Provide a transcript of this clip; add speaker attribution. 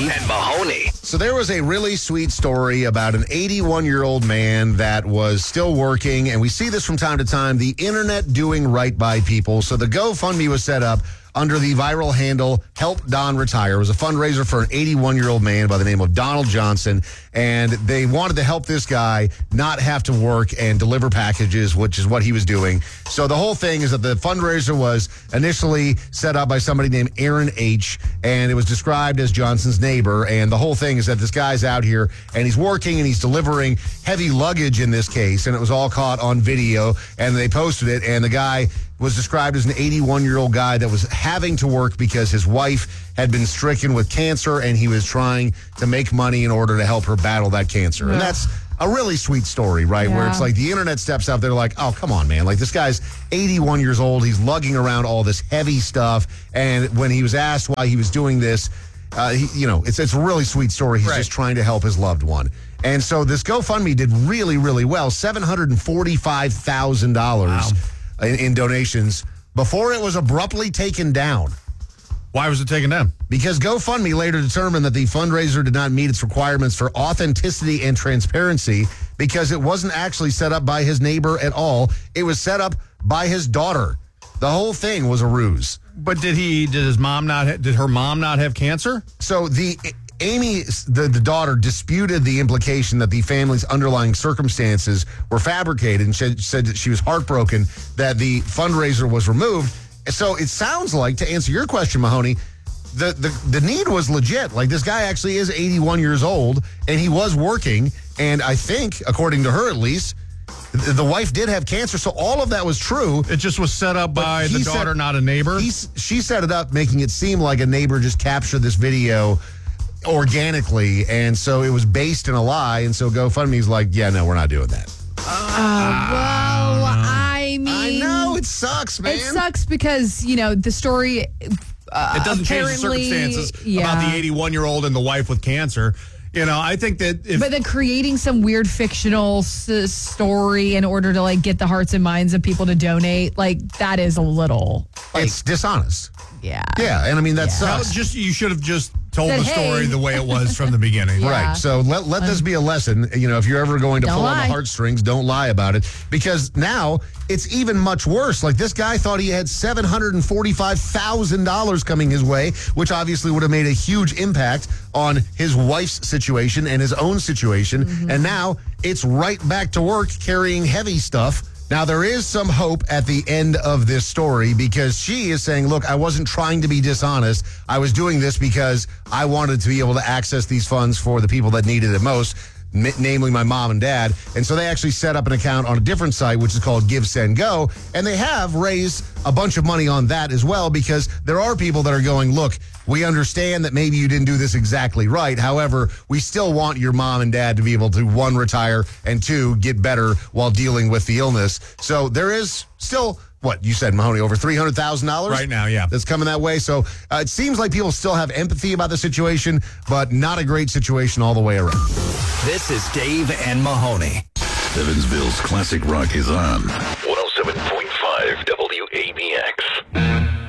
Speaker 1: Dave and Mahoney.
Speaker 2: So there was a really sweet story about an 81-year-old man that was still working, and we see this from time to time, the internet doing right by people. So the GoFundMe was set up under the viral handle Help Don Retire. It was a fundraiser for an 81-year-old man by the name of Donald Johnson, and they wanted to help this guy not have to work and deliver packages, which is what he was doing. So the whole thing is that the fundraiser was initially set up by somebody named Aaron H., and it was described as Johnson's neighbor, and the whole thing is that this guy's out here, and he's working, and he's delivering heavy luggage in this case, and it was all caught on video, and they posted it, and the guy was described as an 81-year-old guy that was having to work because his wife had been stricken with cancer, and he was trying to make money in order to help her battle that cancer. And that's a really sweet story, right? Where it's like the internet steps up, they're like, oh, come on, man. Like, this guy's 81 years old. He's lugging around all this heavy stuff. And when he was asked why he was doing this, it's a really sweet story. He's just trying to help his loved one. And so this GoFundMe did really, really well, $745,000 in donations before it was abruptly taken down.
Speaker 3: Why was it taken down?
Speaker 2: Because GoFundMe later determined that the fundraiser did not meet its requirements for authenticity and transparency because it wasn't actually set up by his neighbor at all. It was set up by his daughter. The whole thing was a ruse.
Speaker 3: But did her mom not have cancer?
Speaker 2: So Amy, the daughter, disputed the implication that the family's underlying circumstances were fabricated and said that she was heartbroken that the fundraiser was removed. So it sounds like, to answer your question, Mahoney, the need was legit. Like, this guy actually is 81 years old, and he was working, and I think, according to her at least, the wife did have cancer, so all of that was true.
Speaker 3: It just was set up by the daughter, not a neighbor?
Speaker 2: She set it up, making it seem like a neighbor just captured this video organically, and so it was based in a lie, and so GoFundMe's like, yeah, no, we're not doing that.
Speaker 4: I mean,
Speaker 2: I know, it sucks, man.
Speaker 4: It sucks because, the story
Speaker 3: it doesn't change the circumstances about the 81-year-old and the wife with cancer. I think that
Speaker 4: But then creating some weird fictional story in order to, get the hearts and minds of people to donate, that is a little...
Speaker 2: it's dishonest.
Speaker 4: Yeah.
Speaker 2: Yeah, and I mean, that sucks.
Speaker 3: You should have just told the story the way it was from the beginning.
Speaker 2: Yeah. Right. So let this be a lesson. If you're ever going to pull on the heartstrings, don't lie about it. Because now it's even much worse. Like, this guy thought he had $745,000 coming his way, which obviously would have made a huge impact on his wife's situation and his own situation. Mm-hmm. And now it's right back to work carrying heavy stuff. Now, there is some hope at the end of this story because she is saying, look, I wasn't trying to be dishonest. I was doing this because I wanted to be able to access these funds for the people that needed it most, namely my mom and dad. And so they actually set up an account on a different site, which is called Give, Send, Go. And they have raised a bunch of money on that as well because there are people that are going, look, we understand that maybe you didn't do this exactly right. However, we still want your mom and dad to be able to, one, retire, and two, get better while dealing with the illness. So there is still, what you said, Mahoney, over $300,000?
Speaker 3: Right now, yeah.
Speaker 2: That's coming that way. So it seems like people still have empathy about the situation, but not a great situation all the way around.
Speaker 1: This is Dave and Mahoney.
Speaker 5: Evansville's classic rock is on.